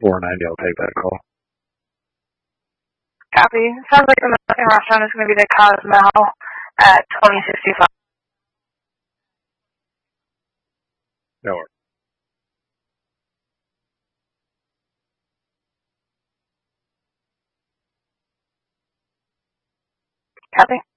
490, I'll take that call. Copy. Sounds like the Mexican restaurant is going to be the Cosmo at 2065. No worries. Copy.